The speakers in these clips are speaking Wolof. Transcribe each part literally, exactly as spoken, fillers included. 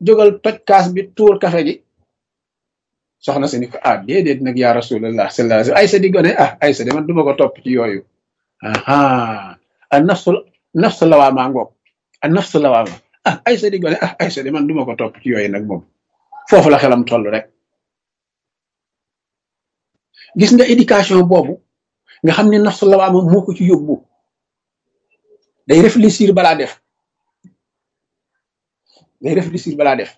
jógal toj kaas bi tuur kafe gi. soxna si ni ko ah déedéet nag yaa rasulallah sallallahu alayhi wasallam Aysa di gone ah Aysa de man duma ko topp ci yooyu aha a nafsul nafsu lawaama ngoog a nafsu lawaama ah Aysa di gone ah Aysa de man duma ko topp ci yooyu nag moom foofu la xelam toll rek. gis nga éducation boobu nga xam ne nafsu lawaama moo ko ci yóbbu day réfléchir balaa def day réfléchir balaa def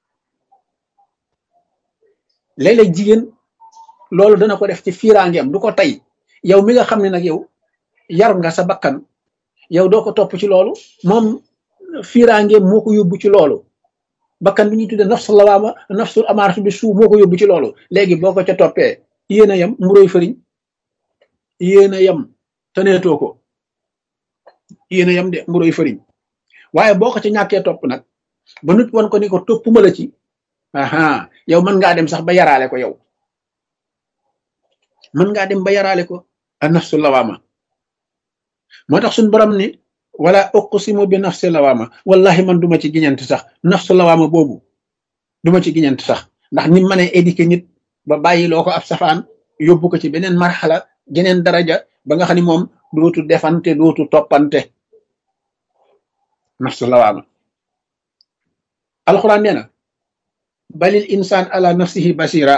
léeg-léeg jigéen loolu dana ko def ci fiiraangeem du ko tey yow mi nga xam ne nag yow yar nga sa bakkan yow doo ko topp ci loolu moom fiiraangeem moo ko yóbbu ci loolu bakkan bi ñuy tudde nafsu lawaama nafsul amaaratu bi suu moo ko yóbbu ci loolu léegi boo ko ca toppee yéen a yem mburoy fëriñ yéen a yem taneetoo ko yéen a yem de mburoy fëriñ waaye boo ko ca ñàkkee topp nag ba nit wan ko ni ko toppuma la ci aha yow mën ngaa dem sax ba yaraale ko yow mën ngaa dem ba yaraale ko a nafsu lawaama moo tax suñ borom ni wala uqsimu bi nafsi lawaama wallahi man duma ci giñant sax nafsu lawaama boobu duma ci giñant sax ndax ni ma ne éduquer nit ba bàyyi loo ko ab safaan yóbbu ko ci beneen marxala geneen daraja ba nga xam ni moom dootu defante dootu toppante nafsu lawaama alxuraan nee na balil insaan ala nafsihi basira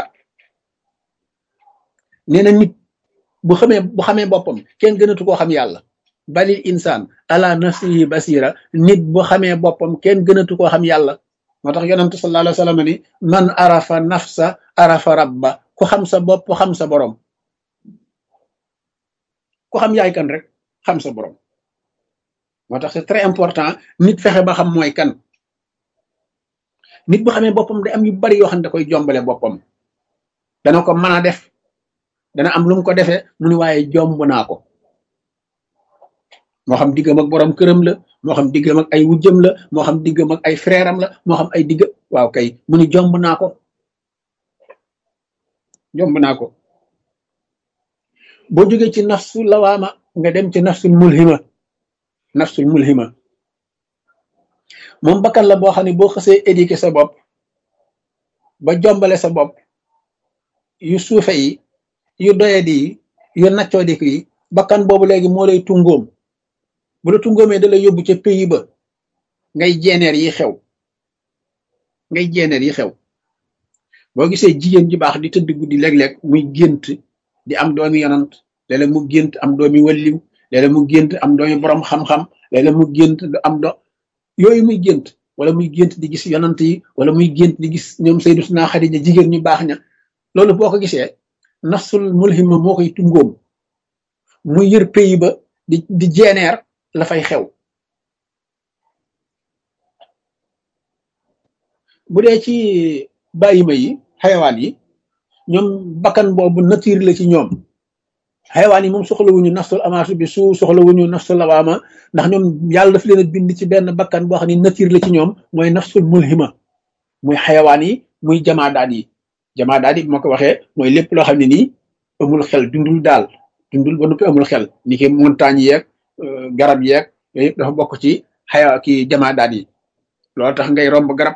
nee na nit bu xamee bu xamee boppam kenn gënatu koo xam yàlla balil insaan ala nafsihi basira nit bu xamee boppam kenn gënatu koo xam yàlla moo tax yonent sallallahu alayhi wa sallam ni man arafa nafsa arafa rabba ku xam sa bopp xam sa borom ku xam yaay kan rek xam sa borom moo tax c'est très important nit fexe ba xam mooy kan nit bu xamee boppam da am yu bari yoo xam ne da koy jombale boppam dana ko mën a def dana am lu mu ko defee mu ni waaye jomb naa ko moo xam diggam ak borom këram la moo xam diggam ak ay wujjëm la moo xam diggam ak ay frère am la moo xam ay digg waaw kay mu ni jomb naa ko jomb naa ko boo jógee ci nafsu lawaama nga dem ci nafsul mulhima nafsul mulhima moom bakkan la boo xam ne boo xasee éduquer sa bopp ba jombale sa bopp yu suufe yi yu doyadi yi yu naccoodi yi bakkan boobu léegi moo lay tungoom bu la tungoomee da lay yóbbu ca pays ba ngay jeeneer yi xew ngay jeeneer yi xew boo gisee jigéen ji baax di tëdd guddi léeg-léeg muy gént di am doomi yonant léeg-léeg mu gént am doomi walliw léeg-léeg mu gént am doomi borom xam-xam léeg-léeg mu gént am do yooyu muy gént wala muy gént di gis yonant yi wala muy gént di gis ñoom Sayyidatuna Xadija jigéen ñu baax ña loolu boo ko gisee nafsul mulhima moo koy tungoom muy yër pays ba di di jeeneer la fay xew bu dee ci bàyyima yi xayawaan yi ñoom bakkan boobu nature la ci ñoom xayawaan yi moom soxlawuñu nafsul amaatu bi su soxlawuñu nafsul lawaama ndax ñoom yàlla daf leen a bind ci benn bakkan boo xam ne nature la ci ñoom mooy nafsul mulhima muy xayawaan yi muy jamaadaat yi jamaadaat yi bu ma ko waxee mooy lépp loo xam ne nii amul xel dundul daal dundul ba noppi amul xel ni ki montagne yeeg garab yeeg yooyu yëpp dafa bokk ci xaya ki jamaadaat yi loolu tax ngay romb garab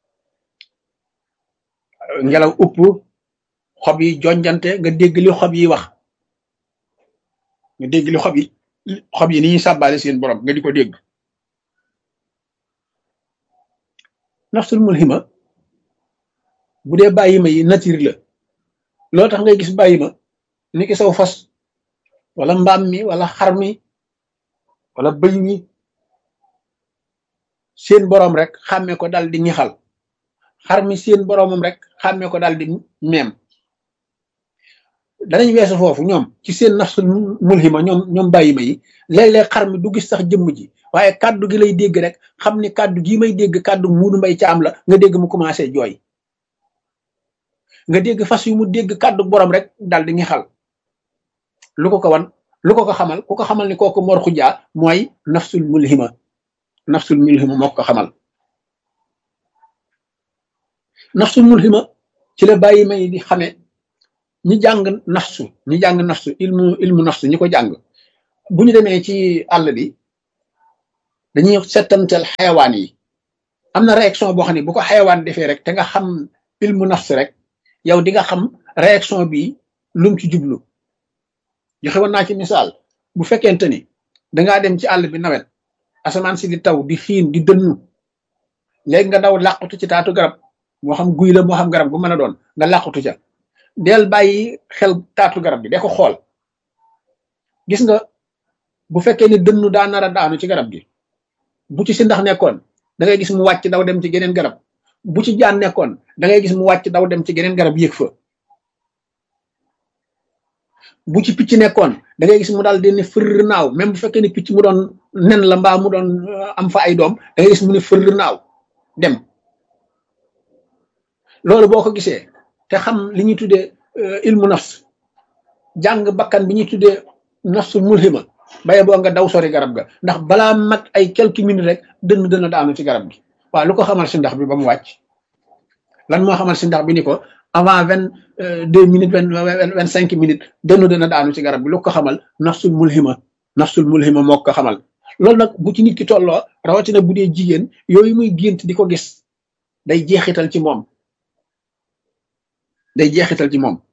ngelaw upp xob yi jonjante nga dégg li xob yi wax nga dégg li xob yi xob yi ni ñuy sàbbaale seen borom nga di ko dégg nafsul mulhima bu dee bàyyima yi nature la loolu tax ngay gis bàyyima ni ki saw fas wala mbaam mi wala xar mi wala bëy mi seen borom rek xàmme ko dal di ñixal xar mi seen boromam rek xàmme ko dal di meem danañ weesu foofu ñoom ci seen nafsul mulhima ñoom ñoom bàyyima yi léeg-léeg xar mi du gis sax jëmm ji waaye kàddu gi lay dégg rek xam ni kàddu gii may dégg kàddu Muudu Mbay Caam la nga dégg mu commencé jooy nga dégg fas yu mu dégg kàddu borom rek dal di ñixal lu ko ko wan lu ko ko xamal ku ko xamal ni kooku Mor Xujaa mooy nafsul mulhima nafsul mulhima moo ko xamal nafsul mulhima ci la bàyyi may di xame ñi jàng nafsu ñi jàng nafsu ilmu ilmu nafsu ñi ko jàng bu ñu demee ci àll bi dañuy settantel xayawaan yi am na réaction boo xam ne bu ko xayawaan defee rek te nga xam ilmu nafs rek yow di nga xam réaction bi lum ci jublu. joxe woon naa ci misaal bu fekkente ni dangaa dem ci àll bi nawet asamaan si di taw di xiin di dënnu léegi nga daw làqutu ci taatu garab moo xam guy la moo xam garab bu mën a doon nga làqutu ca del bàyyi xel taatu garab bi de ko xool gis nga bu fekkee ni dënnu daa nar a daanu ci garab gi bu ci si ndax nekkoon da ngay gis mu wàcc daw dem ci geneen garab bu ci jaan nekkoon da ngay gis mu wàcc daw dem ci geneen garab yéeg fa bu ci picc nekkoon da ngay gis mu daal di ne fër naaw même bu fekkee ne picc mu doon nen la mbaa mu doon am fa ay doom da ngay gis mu ne fër naaw dem loolu boo ko gisee te xam li ñuy tuddee ilmu nafs jàng bakkan bi ñuy tuddee nafsul mulhima baye boo nga daw sori garab ga ndax balaa mat ay quelques minutes rek dënn dënn daanu ci garab gi waaw lu ko xamal si ndax bi ba mu wàcc lan moo xamal si ndax bi ni ko avant vingt deux minutes vingt vingt cinq minutes dënn dënn daanu ci garab gi lu ko xamal nafsul mulhima nafsul mulhima moo ko xamal loolu nag bu ci nit ki tolloo rawatina bu dee jigéen yooyu muy gént di ko gis day jeexital ci moom day jeexital ci moom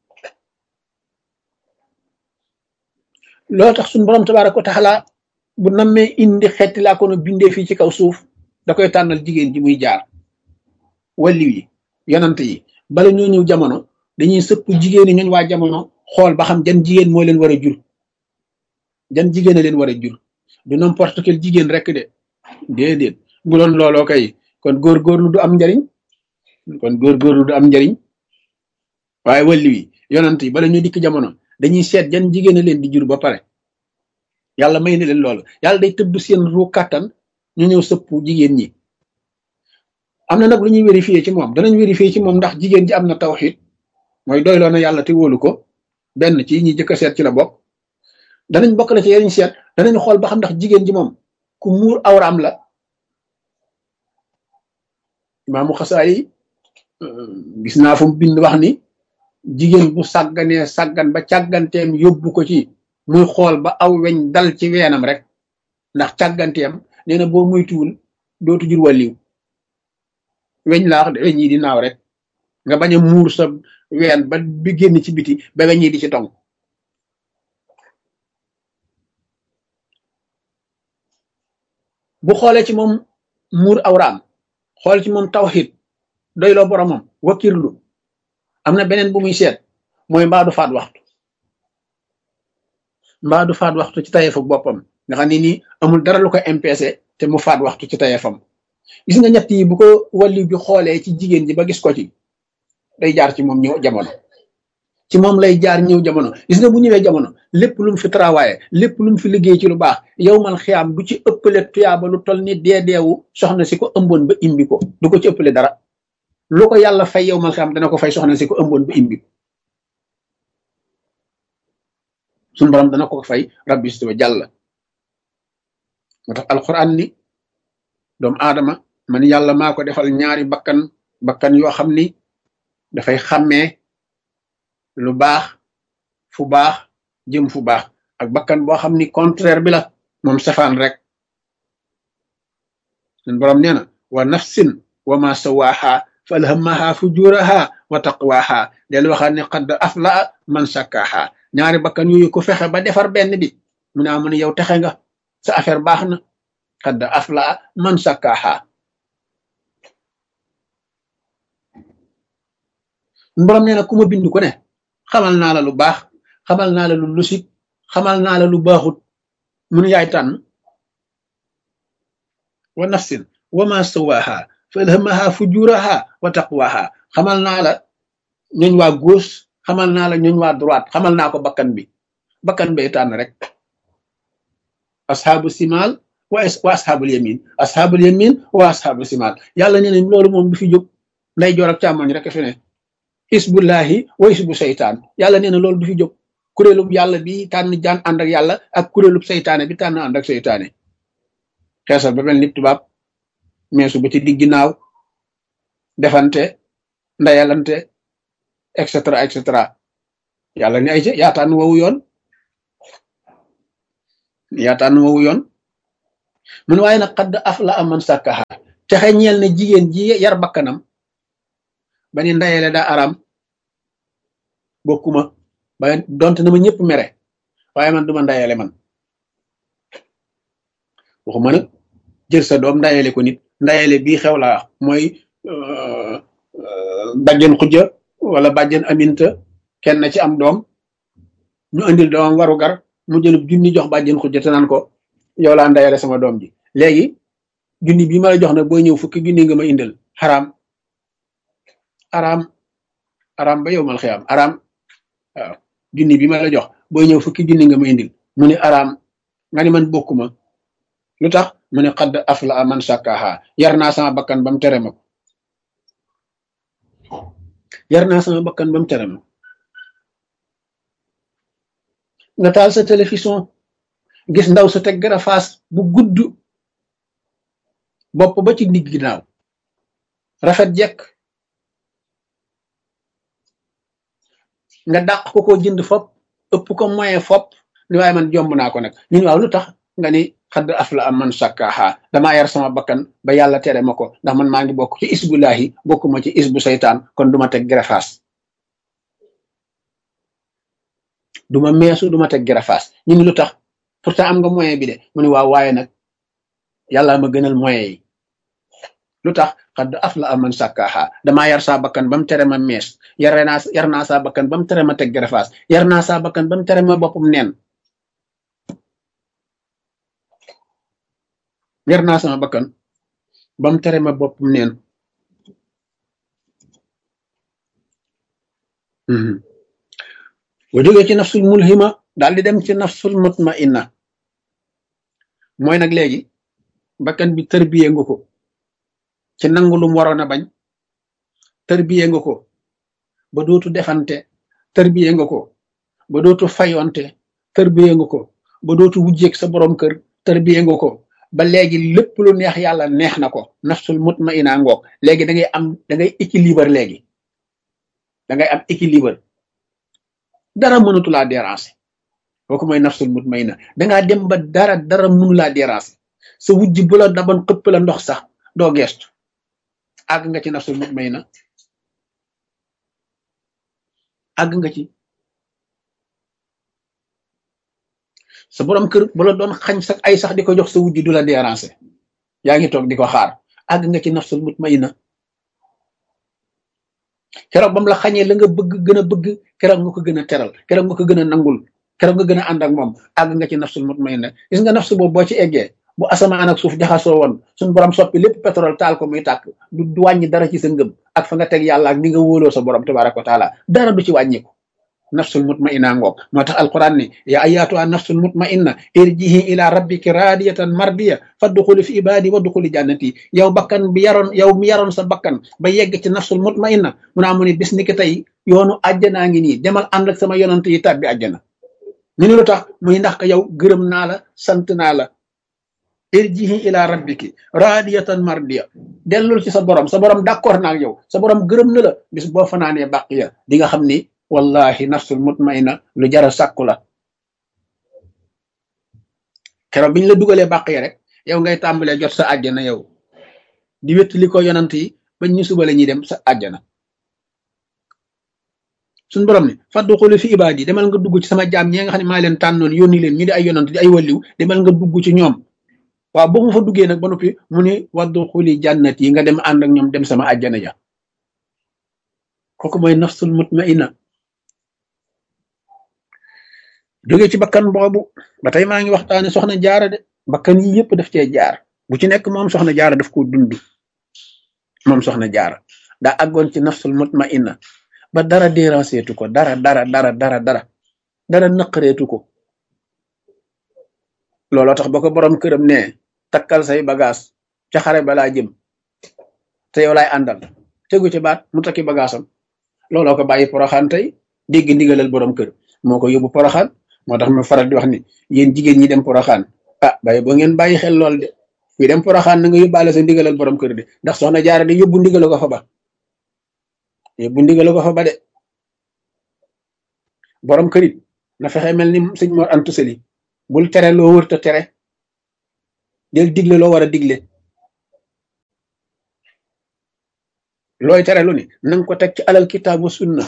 loolu tax suñu borom tabaaraka wa taala bu nammee indi xeeti laa ko no bindee fii ci kaw suuf da koy tànnal jigéen ji muy jaar waliw yi yonant yi bala ñoo ñëw jamono dañuy sëpp jigéen ñi ñooñ waa jamono xool ba xam jan jigéen moo leen war a jur jan jigéen a leen war a jur du n'importe quel jigéen rek de déedéet bu doon looloo kay kon góorgóorlu du am njariñ kon góorgóorlu du am njariñ waaye waliw yi yonant yi bala ñoo dikk jamono dañuy seet jan jigéen a leen di jur ba pare yàlla may na leen loolu yàlla day tëbb seen ru kàttan ñu ñëw sëpp jigéen ñi am na nag lu ñuy vérifier ci moom danañ vérifier ci moom ndax jigéen ji am na tawxiid mooy doyloo na yàlla te wóolu ko benn ci ñi jëkk a seet ci la bokk danañ bokk la ci yeniñ seet danañ xool ba xam ndax jigéen ji moom ku muur awraam la imaamu Xasaali gis naa fu mu bind wax ni jigéen bu sàgganee sàggan ba càgganteem yóbbu ko ci muy xool ba aw weñ dal ci weenam rek ndax càgganteem nee na boo muytuwul dootu jur wàlliw weñ laa wax de weñ yi di naaw rek nga bañ a muur sa ween ba bi génn ci biti ba weñ yi di ci tong bu xoolee ci moom muur awraam xool ci moom tawxiid doyloo boromam wakkirlu am na beneen bu muy seet mooy mbaa du faat waxtu mbaa du faat waxtu ci tayeefu boppam nga xam ne nii amul dara lu ko impese te mu faat waxtu ci tayeefam gis nga ñett yi bu ko wàllu bi xoolee ci jigéen ji ba gis ko ci day jaar ci moom ñëw jamono ci moom lay jaar ñëw jamono gis nga bu ñëwee jamono lépp lu mu fi travaillé lépp lu mu fi liggéey ci lu baax yow mal xiyaam du ci ëppale tuyaaba lu toll ni dee deewu soxna si ko ëmboon ba imbi ko du ko ci ëppale dara lu ko yàlla fay yow mal xiyaam dana ko fay soxna si ko ëmboon ba imbi ko suñu borom dana ko fay rabbi si wa jàll moo tax alquran ni doomu aadama man yàlla maa ko defal ñaari bakkan bakkan yoo xam ni dafay xàmmee lu baax fu baax jëm fu baax ak bakkan boo xam ni contraire bi la moom safaan rek suñu borom nee na wa nafsin wa ma sawaaha fa alhamaha fujuraha wa taqwaha del waxaat ne qad aflaa man sakkaha ñaari bakkan yooyu ko fexe ba defar benn bi mu ne amu ne yow texe nga sa affaire baax na qad aflaa man sakkaha borom nee na ku ma bind ko ne xamal naa la lu baax xamal naa la lu lusik xamal naa la lu baaxut mun yaay tànn wa nafsin wa ma sawaha fa alhamaha fujuraha wa taqwaha xamal naa la ñooñ waa gauche xamal naa la ñooñ waa droite xamal naa ko bakkan bi bakkan bay tànn rek ashabu simal wa ashabul yamin ashabul yamin wa ashabu simal yàlla nee na loolu moom du fi jóg nday joor ak càmmoñ rek fi ne isbullahi wa isbu seytaan yàlla nee na loolu du fi jóg kuréelub yàlla bi tànn jaan ànd ak yàlla ak kuréelub seytaane bi tànn ànd ak seytaane xeesal ba mel ni tubaab meesu ba ci digg ginnaaw defante ndayalante et cetera et cetera yàlla ni ay ca yaa tànn wowu yoon yaa tànn wowu yoon mun waaye nag xadd af la aman sàkkaha texe ñeel na jigéen ji yar bakkanam ba ni ndayele daa aram bokkuma ba donte na ma ñëpp mere waaye man duma ndayele man waxuma nag jël sa doom ndayele ko nit ndayele bii xew laa mooy bàjjen xujja wala bàjjen aminta kenn ci am doom ñu andil doomam waru gar mu jëlub junni jox bàjjen xujja te naan ko yow laa ndayele sama doom ji léegi junni bii ma la jox nag booy ñëw fukki junni nga ma indil xaraam araam araam ba yow mal xiyaam araam waaw junni bi ma la jox booy ñëw fukki junni nga ma indil mu ne araam nga ni man bokkuma lu tax mu ne xadd afla man sàkkaaha yar naa sama bakkan ba mu tere ma ko yar naa sama bakkan ba mu tere ma nga taal sa télévision gis ndaw sa teg gara faas bu gudd bopp ba ci digg ginnaaw rafet jekk nga dàq ko ko jënd fop ëpp ko moyen fop ni waaye man jomb naa ko nag ñun waaw lu tax nga ni xadd afla am man sàkkaaha damaa yar sama bakkan ba yàlla tere ma ko ndax man maa ngi bokk ci isbullahi bokkuma ci isbu seytaan kon duma teg gerefaas duma meesu duma teg gerefaas ñu ni lu tax pourtant am nga moyen bi de mu ni waaw waaye nag yàlla ma gënal moyen yi lu tax xadd afla am man sàkkaaha damaa yar saa bakkan ba mu tere ma mees yar naa yar naa saa bakkan ba mu tere ma teg gerefaas yar naa saa bakkan ba mu tere ma boppam neen yar naa sama bakkan ba mu tere ma boppam neen bu jógee ci nafsul mulhima daal di dem ci nafsul mutmainna mooy nag léegi bakkan bi tërbiye nga ko ci nangu lum waroon a bañ tërbiye nga ko ba dootu defante tërbiye nga ko ba dootu fayonte tërbiye nga ko ba dootu wujjeeg sa borom kër tërbiye nga ko ba léegi lépp lu neex yàlla neex na ko nafsul mutmainna ngoog léegi da ngay am da ngay équilibre léegi da ngay am équilibre dara mënatu laa déranger kooku mooy nafsul mutmainna dangaa dem ba dara dara mënu laa déranger sa wujj bu la daban xëpp la ndox sax doo geestu àgg nga ci nafsul mutmainna àgg nga ci sa borom kër bu la doon xañ sax ay sax di ko jox sa wujj du la déranger yaa ngi toog di ko xaar àgg nga ci nafsul mutmainna keroog bam la xañee la nga bëgg gën a bëgg keroog nga ko gën a teral keroog nga ko gën a nangul keroog nga gën a ànd ak moom àgg nga ci nafsul mutmainna gis nga nafsu boobu boo ci eggee bu asamaan ak suuf jaxasoo woon suñu borom soppi lépp pétrole taal ko muy tàkk du du wàññi dara ci sa ngëm ak fa nga teg yàlla ak ni nga wóoloo sa borom tabaraka wa taala dara du ci wàññiku nafsul mutmainna ngoog moo tax alquran ni ya ayatuha nafsul mutmainna irjihi ila rabbiki radiyatan mardiya fadxuli fi ibadi wadxuli jannati yow bakkan bi yaroon yow mi yaroon sa bakkan ba yegg ci nafsul mutmainna mu naa mu ni bis ni ki tey yoonu àjjanaa ngi nii demal ànd ak sama yonant yi tàbbi àjjana ñu ni lu tax muy ndax ka yow gërëm naa la sant naa la irjihi ila rabbiki radiyatan mardiya dellul ci sa borom sa borom d'accord naa ak yow sa borom gërëm na la bis boo fanaanee bàq ya di nga xam ni wallahi nafsul mutmainna lu jara sàkku la keroog biñ la dugalee bàq ya rek yow ngay tàmbalee jot sa àjjana yow di wéttali ko yonant yi bañ ñu suba la ñuy dem sa àjjana suñ borom ni fadxuli fi ibaadi demal nga dugg ci sama jaam ñi nga xam ne maa leen tànnoon yónni leen ñu di ay yonant di ay walliw demal nga dugg ci ñoom waaw boo ma fa duggee nag ba noppi mu ni wadxuli jannat yi nga dem ànd ak ñoom dem sama àjjana ja kooku mooy nafsul mutmainna jóge ci bakkan boobu ba tey maa ngi waxtaane soxna jaara de bakkan yi yëpp daf cee jaar bu ci nekk moom soxna jaara daf ko dund moom soxna jaara daa àggoon ci nafsul mutmainna ba dara dérangeetu ko dara dara dara dara dara dara naqareetu ko looloo tax ba ko borom këram ne takkal say bagage ca xare balaa jëm te yow laay àndal tegu ci baat mu takki bagaasam looloo ko bàyyi poroxaan tey dégg ndigalal borom kër moo ko yóbbu poroxaan moo tax ma faral di wax ni yéen jigéen ñi dem poroxaan ah bàyyi boo ngeen bàyyi xel lool de fii dem poroxaan na nga yóbbaale sa ndigalal borom kër de ndax soxna jaara de yóbbu ndigal ko fa ba yóbbu ndigal ko fa ba de borom kër it na fexe mel ni sëñ Mor Anta Sali bul tere loo wër te tere del digle loo war a digle looy tere lu ni nanga ko teg ci alal kitaabu sunna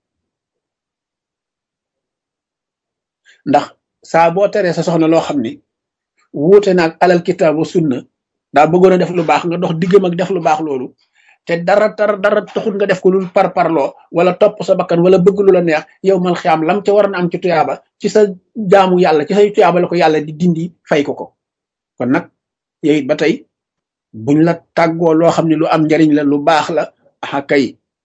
ndax saa boo teree sa soxna loo xam ni wuute naag alal kitaabu sunna daa bëggoon a def lu baax nga dox diggam ak def lu baax loolu te dara dara dara taxul nga def ko lu par parloo wala topp sa bakkan wala bëgg lu la neex yow mal xiyaam lam ca war na am ci tuyaaba ci sa jaamu yàlla ci say tuyaaba la ko yàlla di dindi fay ko ko kon nag yow it ba tey buñ la tàggoo loo xam ne lu am njariñ la lu baax la ah kay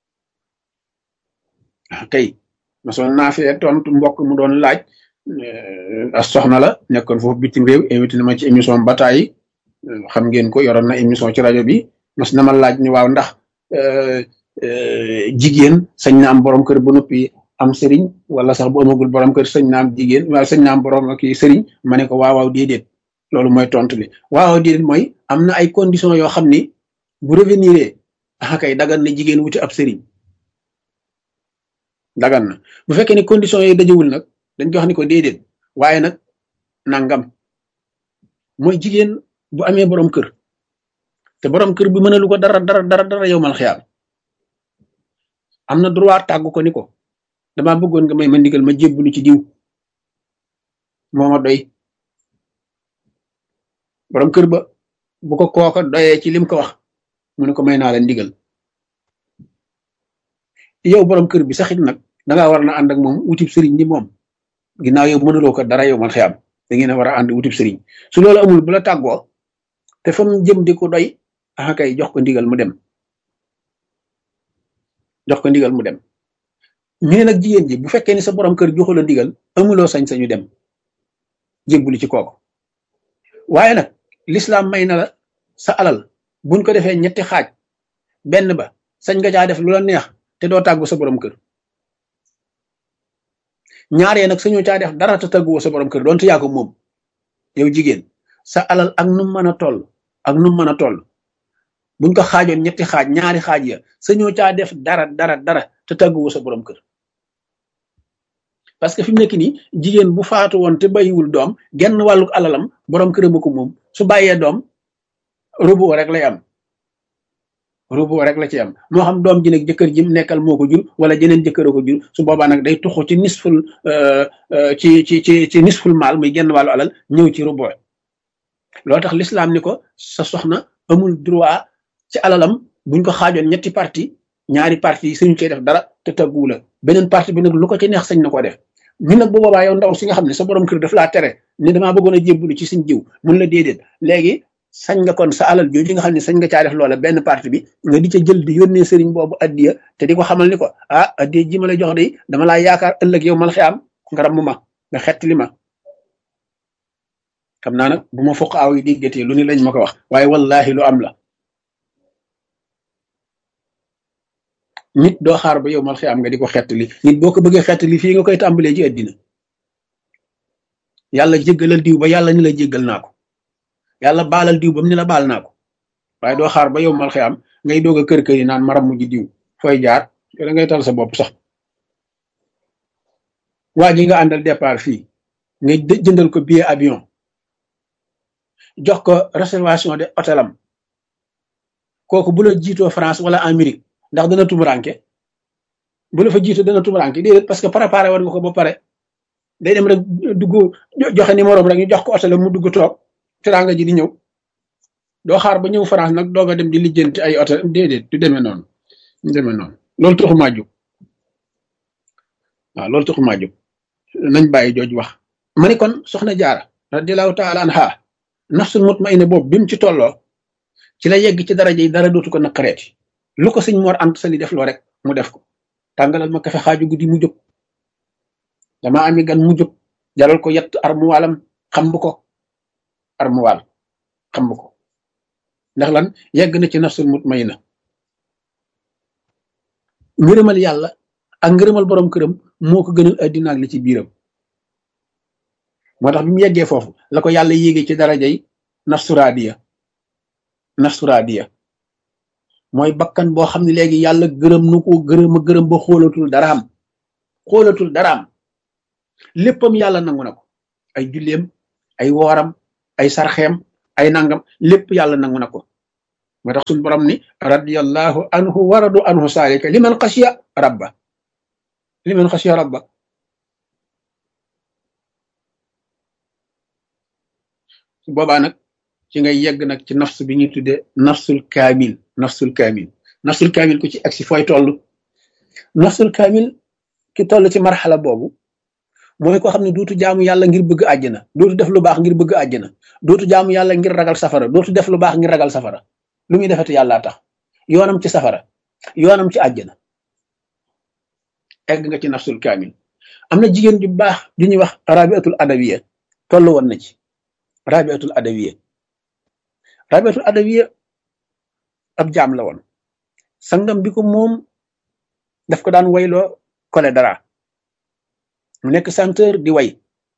ah kay masoon naa fi tontu mbokk mu doon laaj as soxna la nekkoon foofu bitim réew invité na ma ci émission bataay xam ngeen ko yoroon na émission ci rajo bi mas na ma laaj ni waaw ndax jigéen sañ na am borom kër ba noppi am sëriñ wala sax bu amagul borom kër sañ na am jigéen wala sañ na am borom kii sëriñ ma ne ko waaw waaw déedéet loolu mooy tontu bi waaw waaw déedéet mooy am na ay conditions yoo xam ni bu revenir ah kay dagan na jigéen wuti ab sëriñ dagan na bu fekkee ni conditions yooyu dajewul nag dañ ko wax ni ko déedéet waaye nag nangam mooy jigéen bu amee borom kër te borom kër bi mënalu ko dara dara dara dara yow mal xiyaam am na droit tàggu ko ni ko damaa bëggoon nga may ma ndigal ma jébbalu ci diw moo ma doy borom kër ba bu ko kooka doyee ci lim ko wax mu ne ko may naa la ndigal yow borom kër bi saxit nag dangaa war na ànd ak moom wutib sëriñ ni moom ginnaaw yow mënuloo ko dara yow mal xiyaam da ngeen a war a ànd wutib sëriñ su loolu amul bu la tàggoo te fa mu jëm di ko doy ah kay jox ko ndigal mu dem jox ko ndigal mu dem ñu ne nag jigéen ji bu fekkee ni sa borom kër joxu la ndigal amuloo sañ-sañu dem jébbuli ci kooku waaye nag lislaam may na la sa alal buñ ko defee ñetti xaaj benn ba sañ nga caa def lu la neex te doo tàggu sa borom kër ñaaree nag sañoo caa def dara te tàgguwoo sa borom kër doonte yaa ko moom yow jigéen sa alal ak nu mën a toll ak nu mën a toll buñ ko xaajoon ñetti xaaj ñaari xaaj ya sañoo caa def dara dara dara te tàgguwoo sa borom kër parce que fi mu nekk nii jigéen bu faatu woon te bàyyiwul doom genn wàllu alalam borom këram ko moom su bàyyee doom robot rek lay am robot rek la ci am moo xam doom ji nag jëkkër ji mu nekkal moo ko jur wala jeneen jëkkër ko jur su boobaa nag day tuxu ci nisful ci ci ci ci nisful maal muy genn wàllu alal ñëw ci robot loolu tax l'islam ni ko sa soxna amul droit ci alalam buñ ko xaajoon ñetti parti ñaari parti yi suñu cee def dara te tagguwu la beneen parti bi nag lu ko ci neex sañ na ko def ñu nag bu boobaa yow ndaw si nga xam ne sa borom kër daf laa tere ni damaa bëggoon a jébbalu ci suñ jiw mun la déedéet léegi sañ nga kon sa alal jooju nga xam ne sañ nga caa def loola benn parti bi nga di ca jël di yónnee sëriñ boobu addiya te di ko xamal ni ko ah addiya ji ma la jox de dama laa yaakaar ëllëg yow mal xiyaam nga ramm ma nga xettali ma xam naa nag bu ma foq aaw yi déggatee lu ni lañ ma ko wax waaye wallahi lu am la nit doo xaar ba yow mal xiyaam nga di ko xettali nit boo ko bëggee xettali fii nga koy tàmbalee ci àddina yàlla jéggalal diw ba yàlla ni la jéggal naa ko yàlla baalal diw ba mu ni la baal naa ko waaye doo xaar ba yow mal xiyaam ngay doog a kër kër yi naan maram mujj diw fooy jaar da ngay tal sa bopp sax waa ji nga àndal départ fii nga jëndal ko billet avion jox ko réservation de hôtelam kooku bu la jiitoo France wala Amérique ndax dana tumuranke bu la fa jiitoo dana tumuranke déedéet parce que préparé war nga ko ba pare day dem rek dugg joxe numéro rek ñu jox ko hôtelam mu dugg toog teraanga ji di ñëw doo xaar ba ñëw France nag doog a dem di lijjanti ay hôtel déedéet du demee noonu du demee noonu loolu taxumaa jóg waaw loolu taxumaa jóg nañ bàyyi jooju wax ma ni kon soxna jaara radiyallahu taala anha nafsul mutmainna boobu bi mu ci tolloo ci la yegg ci daraja yi dara dootu ko naqareeti lu ko sëñ Mor Anta Sali def loo rek mu def ko tàngalal ma kafe xaaju guddi mu jóg dama ami gan mu jóg jalal ko yett armuwaalam xam bu ko armuwaal xam bu ko ndax lan yegg na ci nafsul mutmainna ngërëmal yàlla ak ngërëmal borom këram moo ko gënal addina ak li ci biiram moo tax bi mu yeggee foofu la ko yàlla yéegee ci darajay nafsu raadiya nafsu raadiya mooy bakkan boo xam ne léegi yàlla gërëm nu ko gërëm a gërëm ba xoolatul daraam xoolatul daraam léppam yàlla nangu na ko ay julleem ay wooram ay sarxeem ay nangam lépp yàlla nangu na ko moo tax suñu borom ni radiyallahu anhu waradu anhu saalika liman xasiya rabba liman xasiya rabba su boobaa nag ci ngay yegg nag ci nafs bi ñuy tuddee nafsul kaamil nafsul kaamil nafsul kaamil ku ci agsi fooy toll nafsul kaamil ki toll ci marxala boobu mooy koo xam ne dootu jaamu yàlla ngir bëgg àjjana dootu def lu baax ngir bëgg àjjana dootu jaamu yàlla ngir ragal safara dootu def lu baax ngir ragal safara lu muy defati yàllaa tax yoonam ci safara yoonam ci àjjana egg nga ci nafsul kaamil am na jigéen ju baax ju ñuy wax rabiatul adawiya toll woon na ci rabiatul adawiya rabiatul adawiya ab jaam la woon sangam bi ko moom daf ko daan wayloo kole dara mu nekk chanteur di way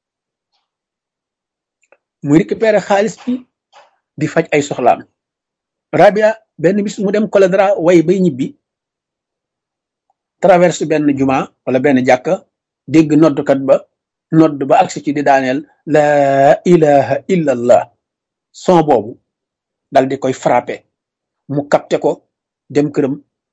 muy récupérer xaalis bi di faj ay soxlaam rabia benn bis mu dem kole dara way bay ñibbi traverse benn juma wala benn jàkka dégg noddkat ba nodd ba agsi ci di daaneel laa ilaha illa allah son boobu dal di koy frappé mu capté ko dem këram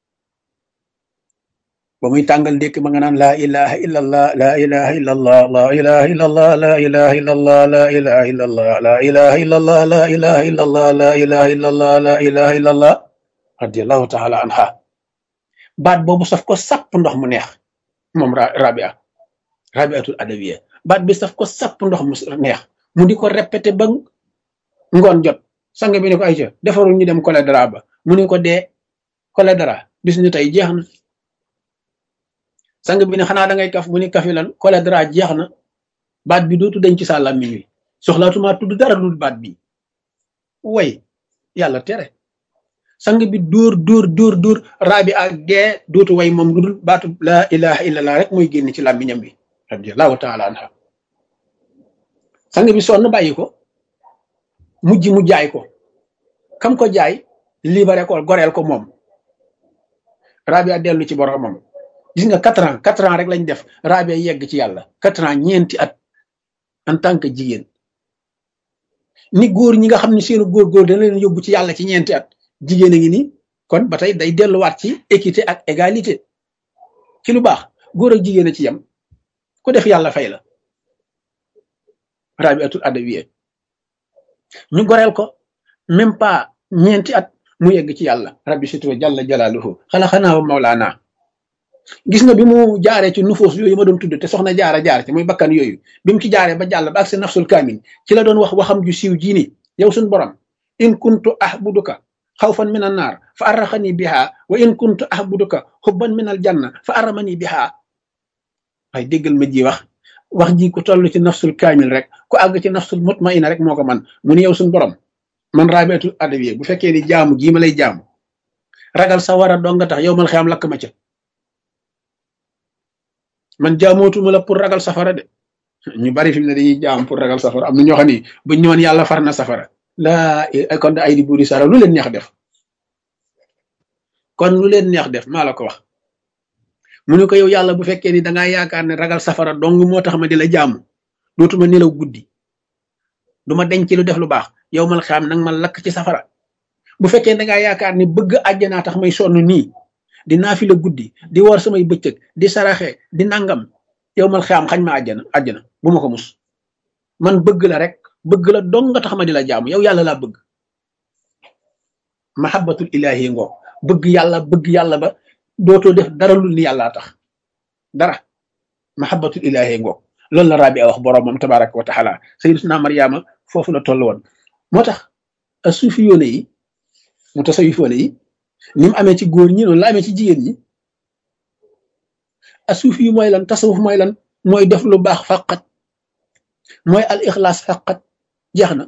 ba muy tàngal ndékk ma nga naan laa ilaha illa allah laa ilaha illa allah laa ilaha illa allah laa ilaha illa allah laa ilaha illa allah laa ilaha illa allah laa ilaha illa allah laa ilaha illa allah laa ilaha illa allah radiallahu taala anha baat boobu saf ko sapp ndox mu neex moom rabia rabiatul adawiya baat bi saf ko sapp ndox mu neex mu di ko répété ba ngoon jot sang bi ne ko ayca defarul ñu dem kole dara ba mu ne ko dee kole dara bis ñu tey jeex na sang bi ne xanaa da ngay kaf mu ni kafi lan kole dara jeex na baat bi dootu dañ ci sa làmmiñ wi soxlaatuma tudd dara dul baat bi way yàlla tere sang bi dóor dóor dóor dóor rabi ak gee dootu way moom lu dul baatu laa ilaha illallah rek mooy génn ci làmmiñam bi radiallahu taala anha sang bi sonn bàyyi ko mujj mu jaay ko kam ko jaay libéré ko goreel ko moom rabia dellu ci boromam gis nga quatre ans quatre ans rek lañ def rabia yegg ci yàlla quatre ans ñeenti at en tant que jigéen ni góor ñi nga xam ne seenu góor góor dana leen yóbbu ci yàlla ci ñeenti at jigéen a ngi nii kon ba tey day delluwaat ci équité ak égalité ci lu baax góor ak jigéen a ci yem ku def yàlla fay la rabiatul adawiya ñu goreel ko même pas ñeenti at mu yegg ci yàlla rabbi situ jalla jalaaluhu xalaxanaa wa mawlaana gis nga bi mu jaaree ci nufoos yooyu ma doon tudd te soxna jaara jaar ci muy bakkan yooyu bi mu ci jaaree ba jàll ba ak si nafsul kaamil ci la doon wax waxam ju siiw jii ni yow suñ borom in kuntu ahbuduka xawfan min an naar fa arraxani biha wa in kuntu ahbuduka xubban min al janna fa arramani biha waaye déggal ma ji wax wax ji ku toll ci nafsul kaamil rek ku àgg ci nafsul mutmaina rek moo ko man mu ni yow suñ borom man rabiatul adawiya bu fekkee ni jaamu gii ma lay jaamu ragal sa war a dong nga tax yow mal xiyam lakk ma ca man jaamootuma la pour ragal safara de ñu bari fi mu ne dañuy jaam pour ragal safara am na ñoo xam ni buñ ñëwoon yàlla far na safara laa kon ay di buuri sara lu leen neex def kon lu leen neex def maa la ko wax mu ne ko yow yàlla bu fekkee ni dangaa yaakaar ne ragal safara dong moo tax ma di la jaamu dootuma nelaw guddi duma denc lu def lu baax yow mal xam nag ma lakk ci safara bu fekkee dangaa yaakaar ni bëgg àjjanaa tax may sonn nii di naafi la guddi di woor samay bëccëg di saraxe di nangam yow mal xam xañ ma àjjana àjjana bu ma ko mus man bëgg la rek bëgg la dong nga tax ma di la jaamu yow yàlla laa bëgg mahabbatul ilahi ngoo bëgg yàlla bëgg yàlla ba dootoo def dara lu ni yàllaa tax dara mahabbatul ilahi ngoo loolu la Rabia wax boroomam tabaraka wa taala sayyidatuna Maryama foofu la toll woon moo tax a suufi yoone yi mu tasawifoone yi ni mu amee ci góor ñi noonu la amee ci jigéen ñi a suufi yu mooy lan tasawuf mooy lan mooy def lu baax faqat mooy al ixlaas faqat jeex na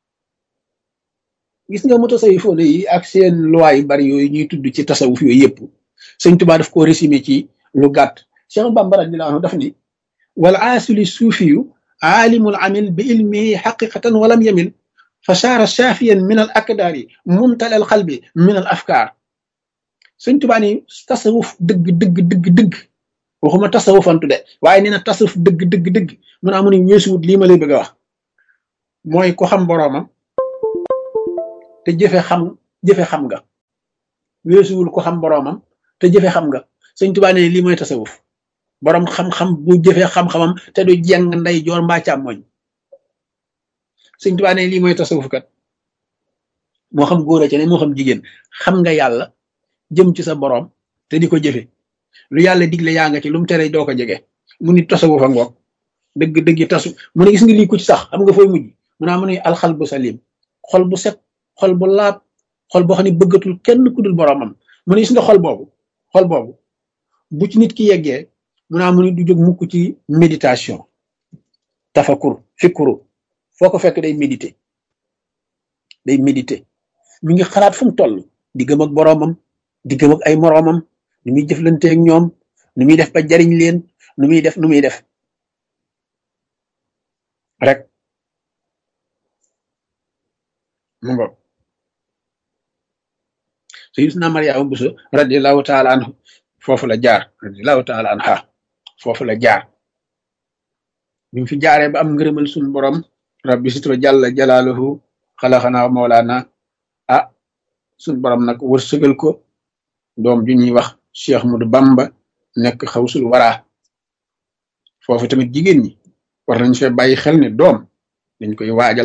gis nga mu tasawifoone yi ak seen loi yu bari yooyu ñuy tudd ci tasawuf yooyu yëpp Sëñ Tuubaa daf ko résumé ci lu gàtt Cheikh Bamba radiyallahu anhu daf ni wal aasili suufiyu aalimul amil bi ilmihi xaqiqatan walam yamil fa saara shaafiyan min al akdaari mumtal al qalbi min al afkaar Sëñ Tuubaa ni tasawuf dëgg dëgg dëgg dëgg waxuma tasawufantu de waaye nee na tasawuf dëgg dëgg dëgg mun a mu ne weesuwut lii ma lay bëgg a wax mooy ko xam boroomam te jëfe xam jëfe xam nga weesuwul ko xam boroomam te jëfe xam nga sëñ Tuubaa ne lii mooy tasawuf boroom xam-xam bu jëfe xam-xamam te du jeng nday joor mbaa càmmoñ sëñ Tuubaa ne lii mooy tasawuf kat moo xam góor a ca ne moo xam jigéen xam nga yàlla jëm ci sa boroom te di ko jëfe lu yàlla digle yaa nga ci lu mu tere doo ko jege mu ni tasawuf a ngoog dëgg dëgg tasu mu ne gis nga lii ku ci sax xam nga fooy mujj mu naa mu ne alxal bu salim xol bu set xol bu laab xol boo xam ne bëggatul kenn ku dul boroomam mu ne gis nga xol boobu xol boobu bu ci nit ki yeggee mu naa mu ne du jóg mukk ci méditation tafakur fikuru foo ko fekk day méditer day méditer mi ngi xalaat fu mu toll diggam ak boroomam diggam ak ay moroomam nu muy jëflante ak ñoom nu muy def ba jariñ leen nu muy def nu muy def rek mu ngoog sayyidina Mariama Buso radiyallahu taala anhu foofu la jaar radiyallahu taala anha foofu la jaar bi mu fi jaaree ba am ngërëmal suñu borom rabbi sitwa jalla jalaaluhu xalaxanaa mawlaana ah suñu borom nag wërsëgal ko doom ju ñuy wax Cheikh Ahmadou Bamba nekk xawsul waraa foofu tamit jigéen ñi war nañ fee bàyyi xel ne doom dañ koy waajal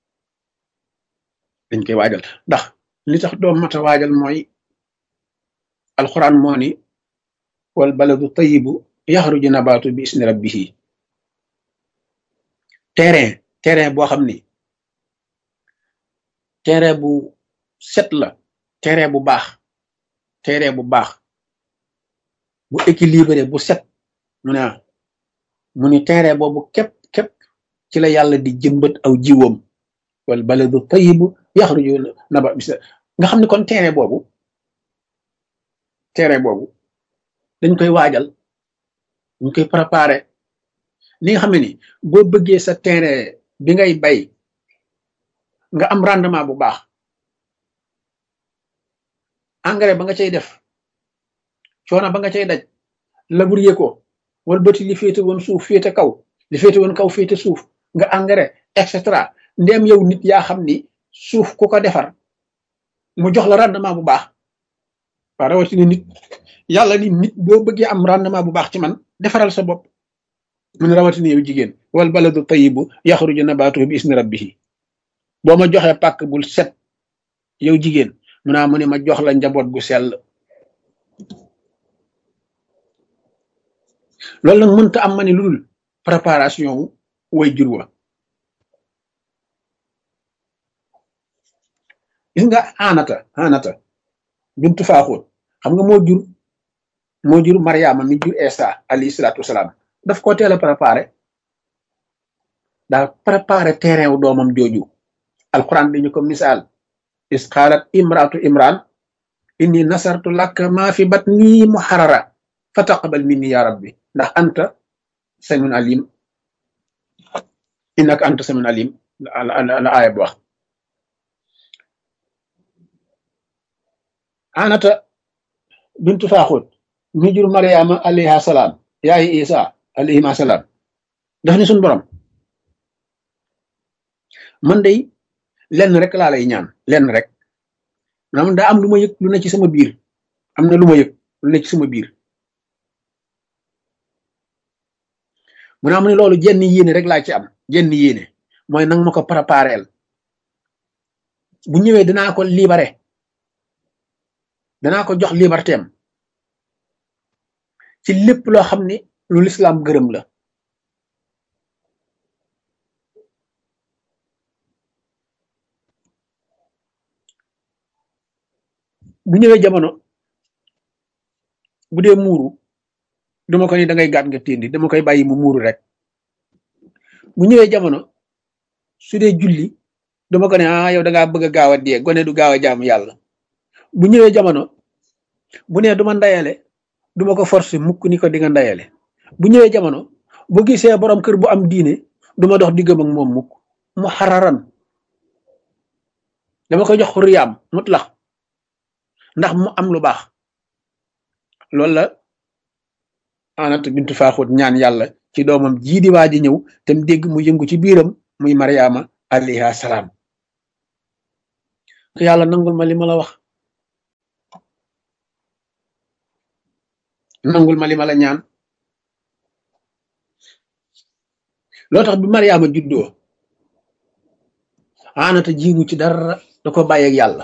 dañ koy waajal ndax li tax doom mata waajal mooy alxuraan moo ni wal baladu tayibu yaxruju nabaatu bi isni rabbihi terrain terrain boo xam ni terrain bu set la terrain bu baax terrain bu baax bu équilibré bu set mu ne mu ni terrain boobu képp képp ci la yàlla di jëmbat aw jiwam wal baladu tayibu yaxruju nabaatu bi nga xam ne kon terrain boobu terrain boobu dañ koy waajal dañ koy préparer li nga xam ne ni boo bëggee sa terrain bi ngay bay nga am rendement bu baax engrais ba nga cay def coono ba nga cay daj labourer ko wala bëti li féete woon suuf féete kaw li féete woon kaw féete suuf nga engrais et cetera ndéem yow nit yaa xam ni suuf ku ko defar mu jox la rendement bu baax waa rawatina nit yàlla ni nit boo bëggee am rendement bu baax ci man defaral sa bopp mun rawatina yow jigéen wal baladu tayibu yaxruju nabaatuhu bi isni rabbihi boo ma joxee pàkk bul set yow jigéen mu naa mu ne ma jox la njaboot gu sell loolu nag mënta am ma ni lu dul préparation way jur wa gis nga anata anata bintu faaxoon xam nga moo jur moo jur Mariama mi jur Isa alayhi salaatu wasalaam daf ko teel a préparé daa préparé terrain wu doomam jooju alquran bi ñu ko misaal is qaalat imraatu imran inni nasartu laka maa fi batni muharrara fa taqabal minni ya rabbi ndax anta samiun alim innaka anta samiun alim la aaya bu wax anata bintu faaxut mi jur mariama alayha salaam yaayi isa alayhima salaam daf ni suñ borom man day lenn rek laa lay ñaan lenn rek maanaam daa am lu ma yëg lu ne ci sama biir am na lu ma yëg lu ne ci sama biir mu naa mu ne loolu jenn yéene rek laa ci am jenn yéene mooy nang ma ko prépareel bu ñëwee danaa ko libéré danaa ko jox liberté am ci lépp loo xam ne lu lislaam gërëm la bu ñëwee jamono bu dee muuru dama ko ni da ngay gàtt nga téndi dama koy bàyyi mu muuru rek bu ñëwee jamono su dee julli dama ko ne ah yow da ngaa bëgg a gaaw a dee gone du gaaw a jaamu yàlla bu ñëwee jamono bu nee duma ndayale duma ko forcer mukk ni ko di nga ndayale bu ñëwee jamono bu gisee borom kër bu am diine duma dox diggam ak moom mukk mu xararan dama koy jox xurriyaam mutlax ndax mu am lu baax loolu la Anata bintu Faaxut ñaan yàlla ci doomam jii di waa ji ñëw te mu dégg mu yëngu ci biiram muy Mariama alayha salaam yàlla nangul ma li ma la wax, nangul ma li ma la ñaan. loo tax bi Mariama juddoo aanata jiibu ci dara, da ko bàyyeeg yàlla.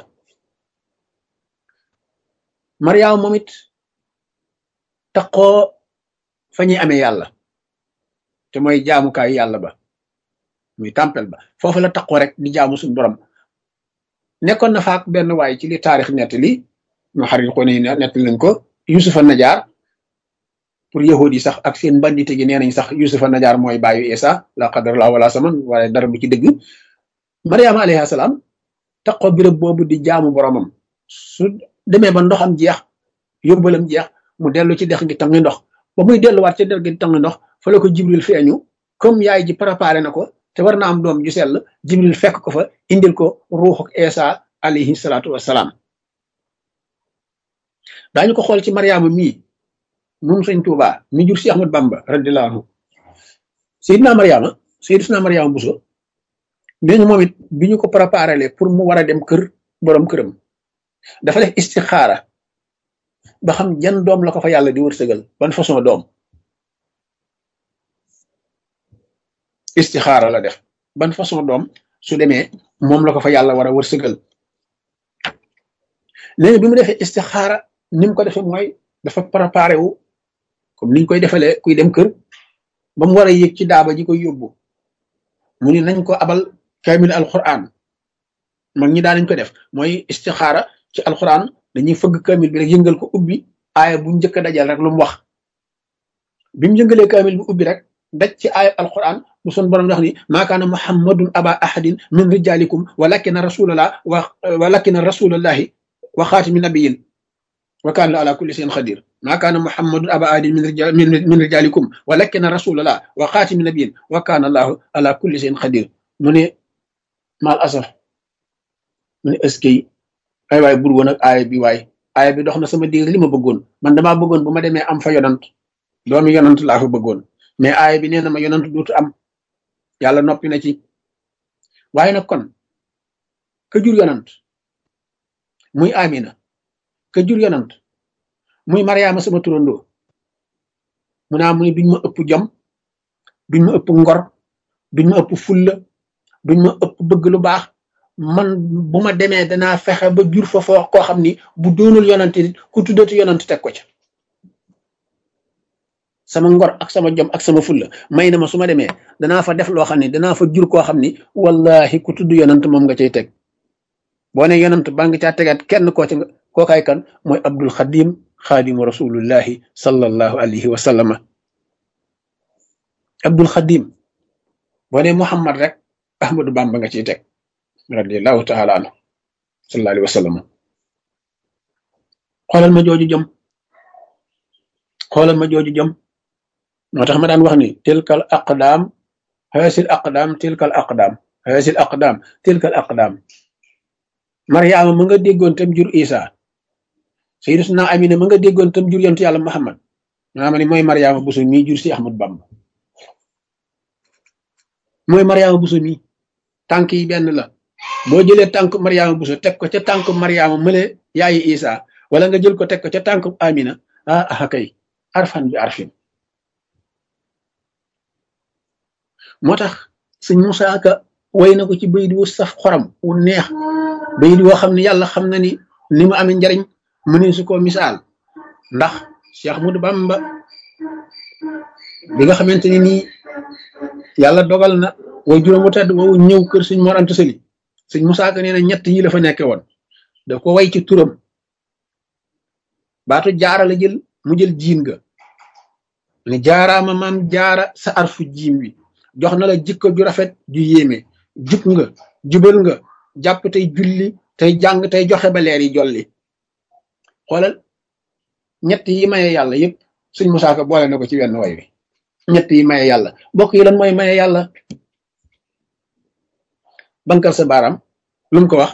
Mariama moom it taqoo fa ñuy amee yàlla te mooy jaamukaayu yàlla ba, muy tàmpel ba, foofu la taqoo rek di jaamu suñu borom. nekkoon na faak benn waay ci li taarix nettali mu xarit ko ne nettali nañ ko, Yusufa Najaar. pour yahudi yi sax ak seen bandite gi nee nañ sax Yusufa Najaar mooy bàyyu Isa, la qadar la wala saman, waaye dara du ci dëgg. Mariama alayhi salaam taqoo birëb boobu di jaamu boromam. su demee ba ndoxam jeex, yóbbalam jeex, mu dellu ci dex gi tangi ndox. ba muy delluwaat ci dex gi tangi ndox, fa la ko Jibril feeñu, comme yaay ji préparé na ko te war na am doom ju sell. Jibril fekk ko fa, indil ko ruuxu Isa alayhi salaatu wassalaam. daañu ko xool ci Mariama mii moom sëñ Tuuba mi jur si Ahmad Bamba radiyallahu anhu. Seydina Mariama Seydina Mariama Buso nee ñu moom it bi ñu ko préparé pour mu war a dem kër borom këram, dafa def istixaara ba xam jan doom la ko fa yàlla di wërsëgal, ban façon doom. istixaara la def ban façon doom su demee moom la ko fa yàlla war a wërsëgal. léegi bi mu defee istixaara ni mu ko defee mooy dafa préparé wu comme niñ koy defalee kuy dem kër, ba mu war a yéeg ci daaba ji koy yóbbu, mu ni nañ ko abal kaamil alquran. mag ñi daan nañ ko def mooy istixaara ci alquran, dañuy fëgg kaamil bi rek yëngal ko ubbi aaya bu njëkk a dajal rek lu mu wax. bi mu yëngalee kaamil bi ubbi rek daj ci aaya alquran bu son borom wax ni maa kaana muhammadun aba ahadin min rijalikum walakina rasulallah wa walakina rasulallahi wa xaatimi nabiyin wa kaana ala kulli shay'in xadir. maa kaana muhammadun aba ahadin min rijal min rijalikum walakina rasulallah wa xaatimi nabiyin wa kaana allahu ala kulli shay'in xadir. mu ne mal asaf mu ne eskay ay waay bur woon ak aaya bi waay aaya bi dox na sama diir li ma bëggoon. man damaa bëggoon bu ma demee am fa yonant, doomi yonant laa fa bëggoon, mais aaya bi nee na ma yonant duutu am, yàlla noppi na ci. waaye nag kon ka jur yonant muy Amina, ka jur yonant muy Mariama sama turandoo, mu naa mu ne duñ ma ëpp jom, duñ ma ëpp ngor, duñ ma ëpp fulla, duñ ma ëpp bëgg lu baax. man bu ma demee danaa fexe ba jur fa foo koo xam ni bu doonul yonant it ku tuddati yonant teg ko ca. sama ngor ak sama jom ak sama fulla may na ma su ma demee danaa fa def loo xam ne danaa fa jur koo xam ni wallahi ku tudd yonant moom nga cay teg. boo ne yonant ba nga caa tegaat kenn koo ci kookaay kan mooy Abdul Xadim xaadimu rasulullahi sallallahu alayhi wa sallama. Abdul Xadim boo ne Muhammad rek Ahmadu Bamba nga ciy teg radiyallahu taala anhu sallallahu alayhi wa sallam. xoolal ma jooju jom, xoolal ma jooju jom. moo tax ma daan wax ni tilkal aqdaam haasil aqdaam tilkal aqdaam haasil aqdaam tilkal aqdaam. Mariama ma nga déggoon tam jur Isa, Sayyidatuna Amina ma nga déggoon tam jur yonent yàlla Muhammad. maa ma ni mooy Mariama Buso mii jur si Ahmad Bamba, mooy Mariama Buso mii. tànk yi benn la, boo jëlee tànk Mariama Buso teg ko ca tànk Mariama mële yaayi Isa, wala nga jël ko teg ko ca tànk Amina, ah ah kay arfan bi arfin. moo tax sëñ Musaa Ka way na ko ci bayit wu saf xoram wu neex, bayit woo xam ne yàlla xam na ni ni mu amee njariñ mënee su ko misaal. ndax Cheikh Ahmadou Bamba bi nga xamante ni nii yàlla dogal na way juróom wu tedd woowu ñëw kër sëñ Mor Anta Sali, sëñ Musaa Ka nee na ñett yi la fa nekke woon. daf ko way ci turam, baatu jaara la jël, mu jël jiin ga ne jaaraama maam jaara sa arfu jiim wi jox na la jikko ju rafet ju yéeme, jub nga jubal nga jàpp tey julli tey jàng tey joxe ba leer yi jolli. xoolal ñett yi maye yàlla yëpp sëñ Musaa Ka boole na ko ci wenn way wi. ñett yi maye yàlla bokk yi lan mooy maye yàlla? bankal sa baaraam lu mu ko wax?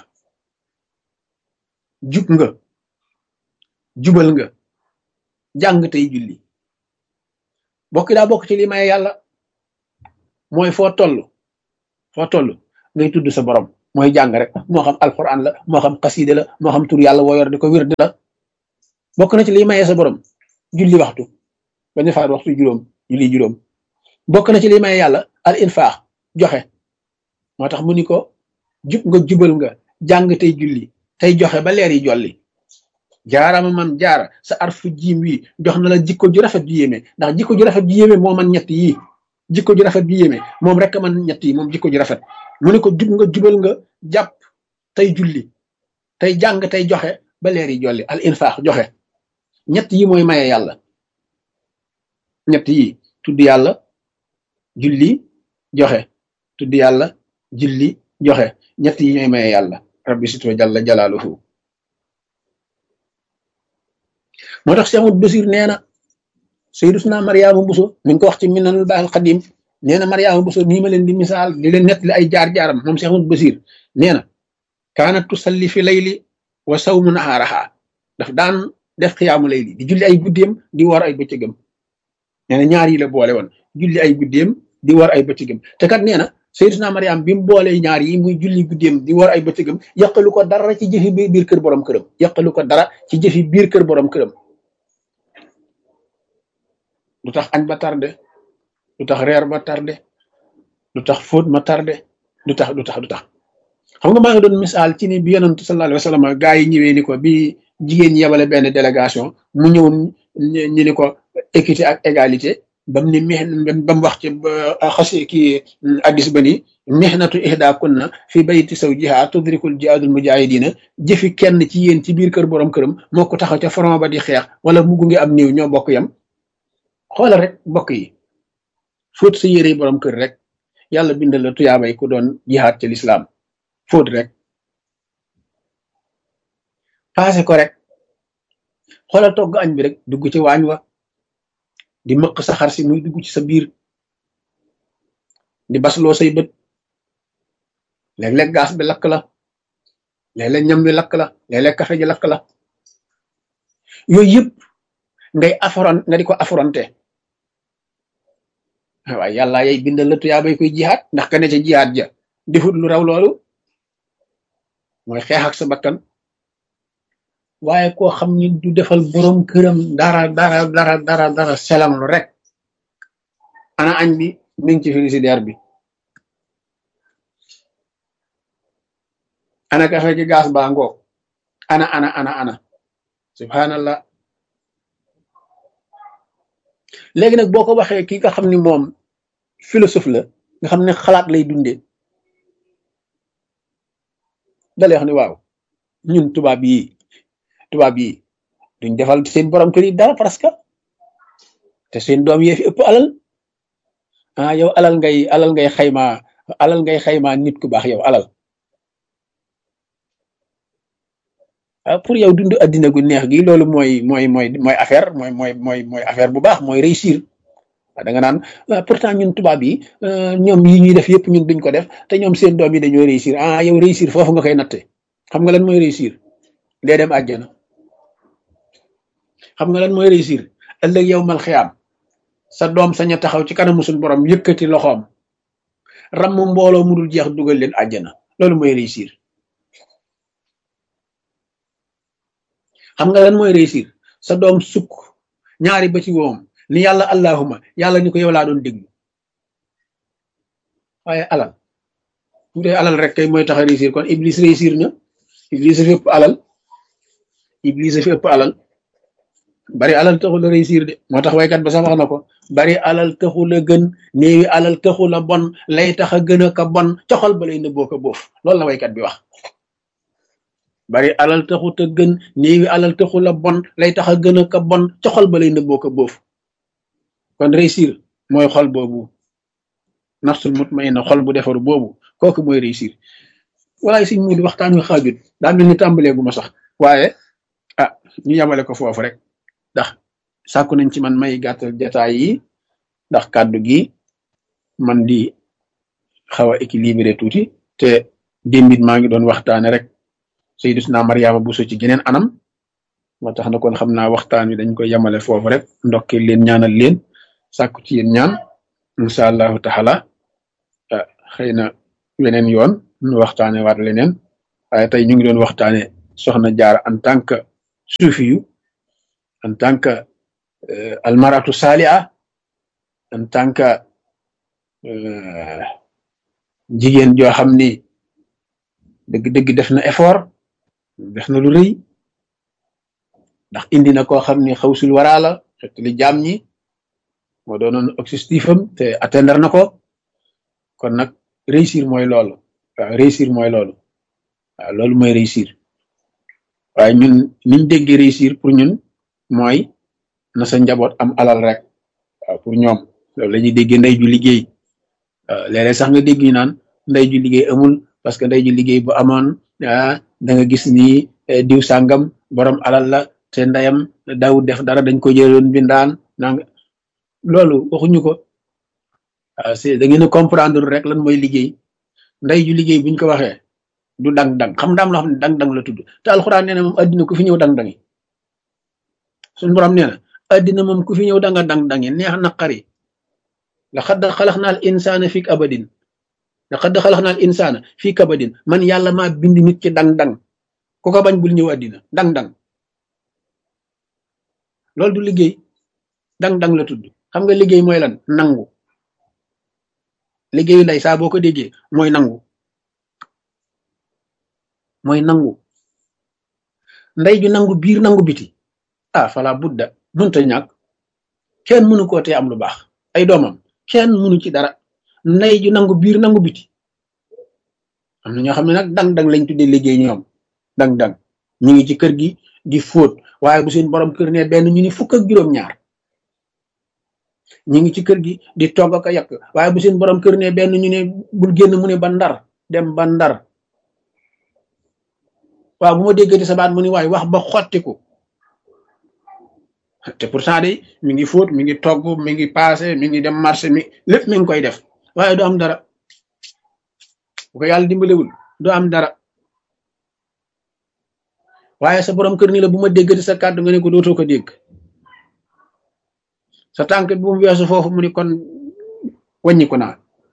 jub nga jubal nga jàng tey julli. bokk daa bokk ci li maye yàlla mooy foo toll foo toll ngay tudd sa borom mooy jàng rek moo xam alquran la moo xam xaside la moo xam tur yàlla woo yor di ko wird la bokk na ci liy mayee sa borom julli waxtu bañ a faat waxtu juróom julli juróom bokk na ci liy mayee yàlla al infaax joxe moo tax mu ni ko jub nga jubal nga jàng tey julli tey joxe ba leer yi jolli jaarama man jaara sa arfu jiim wi jox na la jikko ju rafet ju yéeme ndax jikko ju rafet ju yéeme moo man ñett yi jikko ju rafet ju yéeme moom rek man ñett yi moom jikko ju rafet mu ne ko jub nga jubal nga jàpp tey julli tey jàng tey joxe ba leer yi jolli al infaax joxe ñett yi mooy maye yàlla ñett yi tudd yàlla julli joxe tudd yàlla julli joxe ñett yi ñooy maye yàlla rabbi sito jalla jalaaluhu moo tax Cheikh Ahmadou Bachir nee na Sayyidatuna Mariama Bousso mi ngi ko wax ci Minanul Baaxil Xadim nee na Mariama Bousso nii ma leen di misaal di leen nettali ay jaar-jaaram moom Cheikh Ahmadou Bachir nee na kaanat tusalli fi layli wa sawmu nahaaraha daf daan def xiyaamu layli di julli ay guddeem di war ay bëccëgam nee na ñaar yi la boole woon julli ay guddeem di war ay bëccëgam te kat nee na Sayyidatuna Mariama bi mu boolee ñaar yi muy julli guddeem di war ay bëccëgam yàqalu ko dara ci jëfi biir kër borom këram yàqalu ko dara ci jëfi biir kër borom këram lu tax añ ba tardé lu tax reer ba tardé lu tax fóot ma tardé lu tax lu tax lu tax xam nga maa ngi doon misaal ci ni bi yonent sallallahu alayhi wa sallam gaa yi ñëwee ni ko bi jigéen ñi yebale benn délégation mu ñëw ñu ni ko équité ak égalité bam ni mex ba mu wax ci xasi kii addis ba ni mihnatu ihda kunna fi bayti zawjiha tudrikul jihaadul mujahidina jëfi kenn ci yéen ci biir kër borom këram moo ko taxaw ca front ba di xeex wala mu gunge am néew ñoo bokk yam xoolal rek mbokk yi fóot sa yére borom kër rek yàlla bindal la tuyaabay ku doon jihaad ci lislaam fóot rek paase ko rek xoolal togg añ bi rek dugg ci waañ wa di mëq sa xar si muy dugg ci sa biir di basloo say bët léeg-léeg gaas bi lakk la léeg-léeg ñam bi lakk la léeg-léeg café ji lakk la yooyu yëpp ngay affron nga di ko affronté waaye yàlla yay bindal la tuyaabay koy jihaad ndax ka ne ca jihaad ja defut lu raw loolu mooy xeex ak sa bakkan waaye koo xam ni du defal borom këram dara dara dara dara dara selam lu rek ana añ bi mi ngi ci frigidaire bi ana kafe gi gaas baa ngoog ana ana ana ana subhanallah léegi nag boo ko waxee ki nga xam ni moom philosophe la nga xam ne xalaat lay dundee dalay wax ni waaw ñun tubaab yi tubaab yi duñ defal seen borom kër yi dara parce que te seen doom yee fi ëpp alal ah yow alal ngay alal ngay xayma alal ngay xayma nit ku baax yow alal ah pour yow dund addina gu neex gi loolu mooy mooy mooy mooy affaire mooy mooy mooy mooy affaire bu baax mooy réussir da nga naan pourtant ñun tubaab yi ñoom yi ñuy def yëpp ñun duñ ko def te ñoom seen doom yi dañoo réussir ah yow réussir foofu nga koy natte xam nga lan mooy réussir dee dem àjjana xam nga lan mooy réussir ëllëg yow mal xiyaam sa doom sañ a taxaw ci kanamu suñu borom yëkkati loxoom ram mbooloo mu dul jeex dugal leen àjjana loolu mooy réussir xam nga lan mooy réussir sa doom sukk ñaari ba ci woom ni yàlla allahuma yàlla ni ko yow laa doon déglu waaye alal bu dee alal rek kay mooy tax a réussir kon iblis réussir na iblis fi ëpp alal iblis fi ëpp alal bari alal taxul a réussir de moo tax waykat ba sax wax na ko bari alal taxul a gën néewi alal taxul a bon lay tax a gën a ka bon coxal ba lay nëbboo ko boof loolu la waykat bi wax bari alal taxut a gën néewi alal taxul a bon lay tax a gën a ka bon coxal ba lay nëbboo ko boof kon réussir mooy xol boobu nafsul mutmainna xol bu defaru boobu kooku mooy réussir walaay siñ mu di waxtaan wi xaajut daa mel ni tàmbaleegu ma sax waaye ah ñu yamale ko foofu rek ndax sàkku nañ ci man may gàttal jataay yi ndax kàddu gi man di xaw a équilibré tuuti te démbit maa ngi doon waxtaane rek Sayyidatuna Mariama Bousso ci geneen anam moo tax na kon xam naa waxtaan wi dañ koy yamale foofu rek ndokkee leen ñaanal leen sàkku ci yéen ñaan incha allahu taala xëy na weneen yoon ñu waxtaane waat leneen waaye tey ñu ngi doon waxtaane soxna Jaara en tant que suufiyu en tant que almaratu saaliha en tant que jigéen joo xam ni dëgg-dëgg def na effort def na lu rëy ndax indi na koo xam ni xawsul waraa la xet li jaam ñi moo doonoon objectif am te atteindre na ko kon nag réussir mooy loolu waaw réussir mooy loolu waaw loolu mooy réussir waaye ñun niñ déggee réussir pour ñun mooy na sa njaboot am alal rek waaw pour ñoom loolu la ñuy déggee ndey ju liggéey waaw léeg-léeg sax nga dégg ñu naan ndey ju liggéey amul parce que ndey ju liggéey bu amoon ah da nga gis ni diw sàngam borom alal la te ndeyam daawut def dara dañ ko jëloon bindaan nang loolu waxuñu ko waaw c'est da ngeen a comprendre rek lan mooy liggéey ndey ju liggéey buñ ko waxee du dang-dang xam ndaam loo xam ne dang-dang la tudd te alxuraan nee na moom addina ku fi ñëw dang-dangi suñu borom nee na addina moom ku fi ñëw danga dang-dangi neex naqari laqad xalaqnal insaana fi kabadin laqad xalaqnal insaana fi kabadin man yàlla maa bind nit ci dang-dang ku ko bañ bul ñëw addina dang-dang loolu du liggéey dang-dang la tudd xam nga liggéey mooy lan nangu liggéeyu ndey saa boo ko déggee mooy nangu mooy nangu ndey ju nangu biir nangu biti ah fala budda mënta ñàkk kenn mënu koo tee am lu baax ay doomam kenn mënu ci dara ndey ju nangu biir nangu biti am na ñoo xam ne nag dang-dang lañ tuddee liggéey ñoom dang-dang ñu ngi ci kër gi di fóot waaye bu seen borom kër ne benn ñu ni fukk ak juróom-ñaar ñu ngi ci kër gi di togg ak a yàq waaye bu seen borom kër ne benn ñu ne bul génn mu ne ba ndar dem ba ndar waaw bu ma déggati sa baat mu ni waay wax ba xottiku te pourtant de mi ngi fóot mi ngi togg mi ngi passé mi ngi dem marché mi lépp mi ngi koy def waaye du am dara bu ko yàlla dimbalewul du am dara waaye sa borom kër ni la bu ma déggati sa kàddu nga ne ko dootoo ko dégg sa tànk bi bu mu weesu foofu mu ni kon wàññi ko naa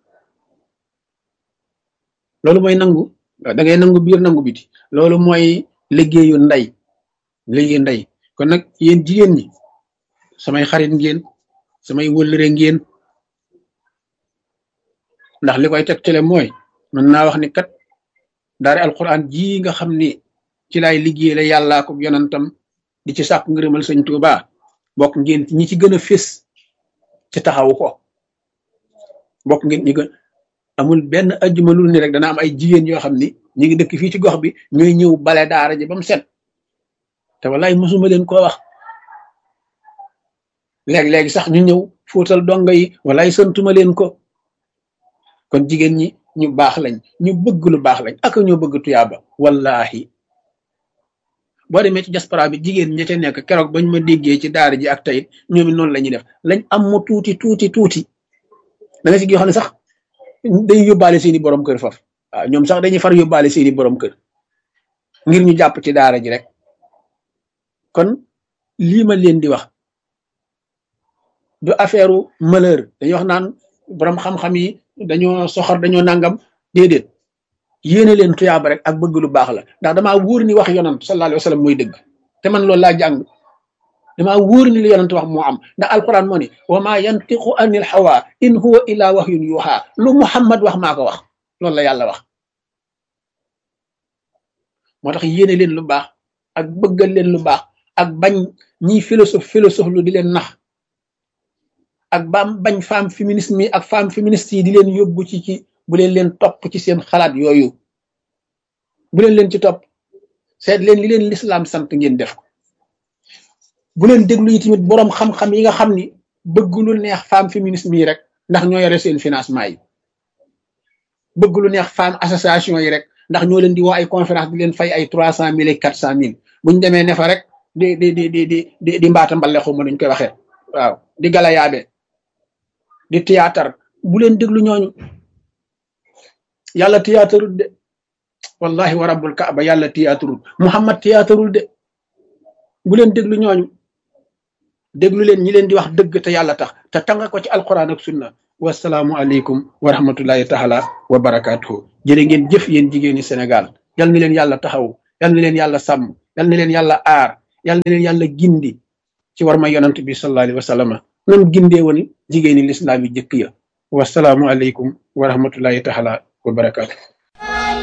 loolu mooy nangu da ngay nangu biir nangu biti loolu mooy liggéeyu ndey liggéeyu ndey kon nag yéen jigéen ñi samay xarit ngeen samay wëllëre ngeen ndax li koy tegtale mooy mën naa wax ni kat daari alquran ji nga xam ni ci laay liggéey la yàllaa ko yonantam di ci sàkk ngërëmal sëñ Tuuba bokk ngeen ñi ci gën a fés ci taxawu ko bokk ngeen ñi gën amul benn ajjuma lu ni rek dana am ay jigéen yoo xam ni ñi ngi dëkk fii ci gox bi ñooy ñëw bale daara ji ba mu set te wallaay mosuma leen koo wax léeg-léegi sax ñu ñëw fóotal donga yi wallaay santuma leen ko kon jigéen ñi ñu baax lañ ñu bëgg lu baax lañ ak ñoo bëgg tuyaaba wallahi boo demee ci diaspora bi jigéen ñi ca nekk keroog bañ ma déggee ci daara ji ak tayit ñoom it noonu la ñuy def lañ am mu tuuti tuuti tuuti da nga si yoo xam ne sax day yóbbaale seeni borom kër faf waaw ñoom sax dañuy far yóbbaale seeni borom kër ngir ñu jàpp ci daara ji rek kon lii ma leen di wax du affaire malheur dañuy wax naan borom xam-xam yi dañoo soxor dañoo nangam déedéet yéene leen tuyaaba rek ak bëgg lu baax la ndax damaa wóor ni wax yonant sallallahu alayhi wa sallam mooy dëgg te man loolu laa jàng damaa wóor ni li yonant wax moo am ndax alquran moo ni wa ma yantiqu anil hawa in huwa illa wahyun yuha lu muhammad wax maa ko wax loolu la yàlla wax moo tax yéene leen lu baax ak bëggal leen lu baax ak bañ ñiy philosophe philosophe lu di leen nax ak baam bañ femme féminisme yi ak femme féministe yi di leen yóbbu ci ci bu leen leen topp ci seen xalaat yooyu bu leen leen ci topp seet leen li leen lislaam sant ngeen def ko bu leen déglu yi tamit boroom xam-xam yi nga xam ni bëgg lu neex femme féminisme yi rek ndax ñoo yore seen financement yi bëgg lu neex femme association yi rek ndax ñoo leen di woo ay conférence di leen fay ay trois cent mille et quatre cent mille buñ demee ne fa rek di di di di di di mbaata mbale xuma nuñ koy waxee waaw di galayaabe di théâtre bu leen déglu ñooñu yàlla théâtreul de wallahi wa rabbul kaaba yàlla théâtreul muhammad théâtreul de bu leen déglu ñooñu déglu leen ñi leen di wax dëgg te yàlla tax te tanga ko ci alquran ak sunna wasalaamu aleykum wa rahmatullahi taala wa barakatuhu jërë ngeen jëf yéen jigéeni Sénégal yal na leen yàlla taxaw yal na leen yàlla sàmm yal na leen yàlla aar yal na leen yàlla gindi ci war ma yonant bi sallallahu alayhi wa sallam nam gindee woon jigéeni lislaam yi jëkk ya wasalaamu aleykum wa rahmatullahi taala wa barakaatu